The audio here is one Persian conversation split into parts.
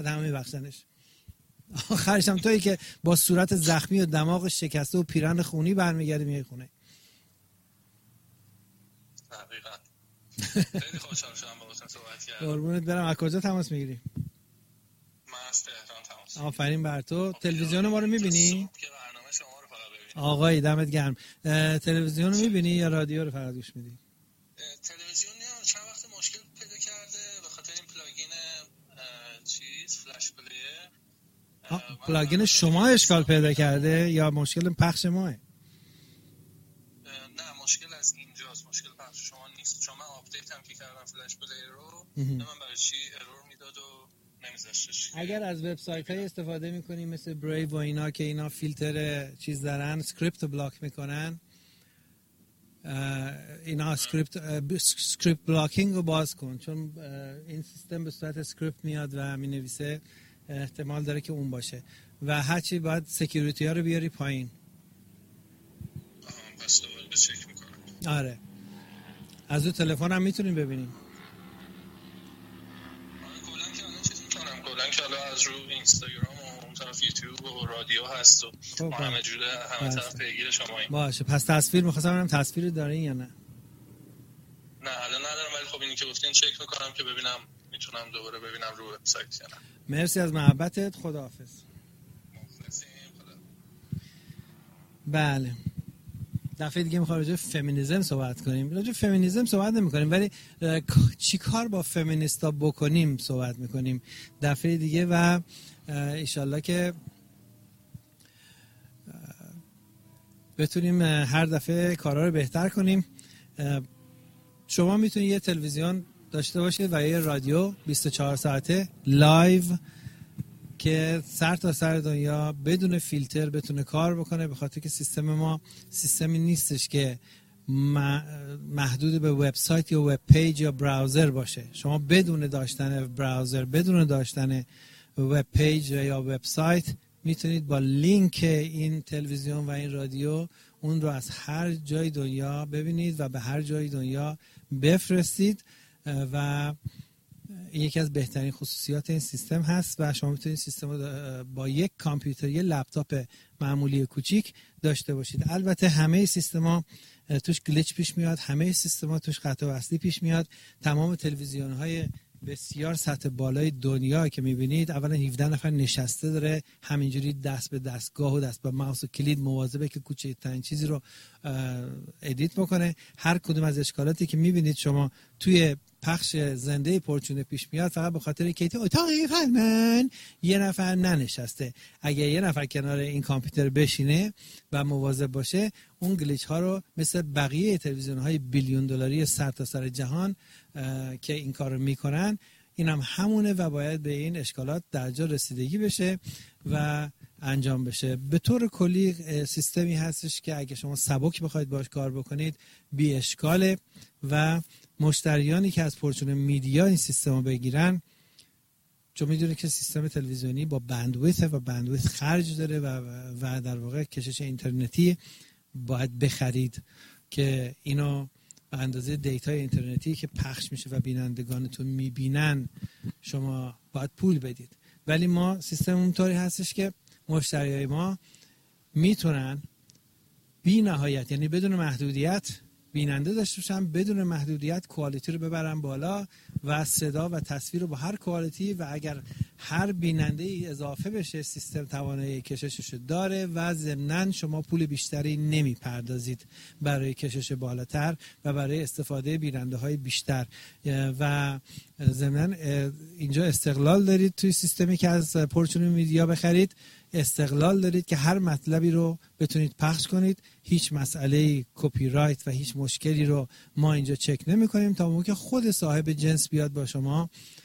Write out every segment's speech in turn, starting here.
همه میبخشنش. آخرش هم تویی که با صورت زخمی و دماغ شکسته و پیرن خونی برمیگردی میای خونه. دقیقاً. خیلی خوشحال شدم باهاتون صحبت کردم. قربونت برم. از کجا تماس میگیری؟ من از تهران تماس. آفرین بر تو. تلویزیون ما رو میبینی؟ که برنامه شما رو فقط ببینم. آقای دمت گرم. تلویزیون رو میبینی یا رادیو رو فقط گوش میدی؟ تلویزیون چند وقت مشکل پیدا کرده به خاطر این پلاگین فلش پلیر. پلاگین شما اشکال پیدا کرده یا مشکل پخش ماه؟ نه، مشکل از اینجاست، مشکل پخش شما نیست. چون من آپدیت هم که کردم فلش پلیر رو، من برای چی ارور میداد و نمیذاشتش. اگر از وبسایت‌های استفاده می‌کنی مثل بریو و اینا که اینا فیلتر چیز دارن، اسکریپت بلاک میکنن، اینا اسکریپت بلاکینگ رو باز کن، چون این سیستم به صورت اسکریپت میاد و مینویسه، احتمال داره که اون باشه و هرچی باید سکیوریتی ها رو بیاری پایین. پس دوباره چک میکنم. آره، از اون تلفن هم میتونیم ببینیم. کلا که الان چیز میکنم، کلا که الان از رو اینستاگرام و اون طرف یوتیوب و رادیو هست و همه جوره همه طرف پیگیر شماییم. باشه، پس تصویر می‌خواستم ببینم تصویر دارین یا نه؟ نه الان ندارم، ولی خب اینی که گفتین چک میکنم که ببینم میتونم دوباره ببینم رو وبسایت یا نه. مرسی از محبتت. خداحافظ. بله، دفعه دیگه می‌خوام راجع به فمینیسم صحبت کنیم. راجع به فمینیسم صحبت نمی‌کنیم، ولی چی کار با فمینیستا بکنیم صحبت می‌کنیم دفعه دیگه و انشالله که بتونیم هر دفعه کارا رو بهتر کنیم. شما میتونید یه تلویزیون داشته باشید و یه رادیو 24 ساعته لایو که سر تا سر دنیا بدون فیلتر بتونه کار بکنه، به خاطر که سیستم ما سیستمی نیستش که محدود به وبسایت یا وب پیج یا براوزر باشه. شما بدون داشتن براوزر، بدون داشتن وب پیج یا وبسایت میتونید با لینک این تلویزیون و این رادیو اون رو از هر جای دنیا ببینید و به هر جای دنیا بفرستید و یکی از بهترین خصوصیات این سیستم هست و شما میتونید سیستم رو با یک کامپیوتر، یک لپتاپ معمولی کوچیک داشته باشید. البته همه سیستما توش گلیچ پیش میاد، همه سیستما توش خطا وصلی پیش میاد. تمام تلویزیون های بسیار سطح بالای دنیا که میبینید اولا 17 نفر نشسته داره همینجوری دست به دستگاه و دست به ماوس و کلید مواظبه که کوچکترین چیزی رو ادیت بکنه. هر کدوم از اشکالاتی که میبینید شما توی پخش زنده پرچونه پیش میاد فقط به خاطر که اتاق فرمان یه نفر ننشسته. اگه یه نفر کنار این کامپیوتر بشینه و مواظب باشه، اون گلیچ ها رو مثل بقیه تلویزیون های بیلیون دلاری سر تا سر جهان که این کار رو میکنن، این هم همونه و باید به این اشکالات در جا رسیدگی بشه و انجام بشه. به طور کلی سیستمی هستش که اگه شما سبک بخواید باش کار بکنید بی اشکاله و مشتریانی که از پرچون میدیا این سیستم رو بگیرن، چون میدونه که سیستم تلویزیونی با بندویت و بندویت خرج داره و در واقع کشش اینترنتی باید بخرید که اینو به اندازه دیتای اینترنتی که پخش میشه و بینندگانتون میبینن شما باید پول بدید. ولی ما سیستم اونطوری هستش که مشتریای ما میتونن بی نهایت، یعنی بدون محدودیت بیننده داشته باشن، بدون محدودیت کوالیتی رو ببرن بالا و صدا و تصویر رو با هر کوالیتی، و اگر هر بیننده ای اضافه بشه سیستم توانایی کششش داره و ضمناً شما پول بیشتری نمیپردازید برای کشش بالاتر و برای استفاده بیننده های بیشتر و ضمناً اینجا استقلال دارید توی سیستمی که از پرچون میدیا بخرید. استقلال دارید که هر مطلبی رو بتونید پخش کنید. هیچ مسئله کپی رایت و هیچ مشکلی رو ما اینجا چک نمی کنیم تا موقع که خود صاحب جنس بیاد با شما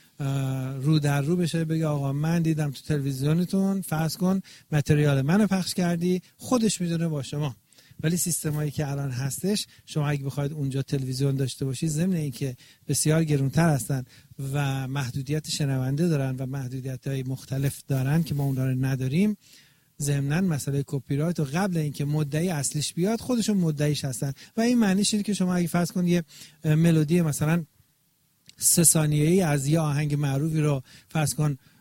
رو در رو بشه، بگه آقا من دیدم تو تلویزیونتون فرض کن متریال منو پخش کردی، خودش میدونه با شما. ولی سیستمایی که الان هستش شما اگه بخواید اونجا تلویزیون داشته باشید، ضمن اینکه بسیار گرانتر هستن و محدودیت شنونده دارن و محدودیت‌های مختلف دارن که ما اون رو نداریم، ضمناً مسئله کپی رایت و قبل اینکه مدعی اصلیش بیاد خودشون مدعیش هستن و این معنیش اینه که شما اگه فرض کن یه ملودی مثلا 3 ثانیه‌ای از یه آهنگ معروفی رو فرض کن